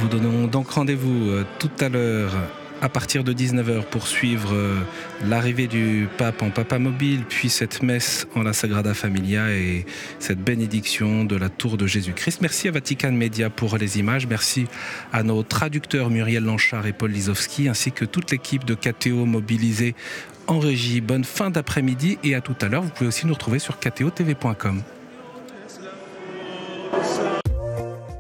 vous donnons donc rendez-vous tout à l'heure à partir de 19h pour suivre l'arrivée du pape en Papa Mobile, puis cette messe en la Sagrada Familia et cette bénédiction de la tour de Jésus-Christ. Merci à Vatican Media pour les images, merci à nos traducteurs Muriel Lanchard et Paul Lisowski, ainsi que toute l'équipe de KTO mobilisée en régie. Bonne fin d'après-midi et à tout à l'heure. Vous pouvez aussi nous retrouver sur ktotv.com.